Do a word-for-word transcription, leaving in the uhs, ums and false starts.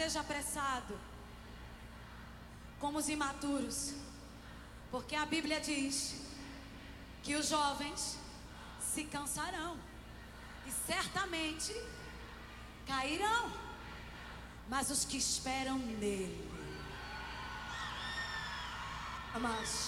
seja apressado como os imaturos, porque a Bíblia diz que os jovens se cansarão e certamente cairão, mas os que esperam nele, amados,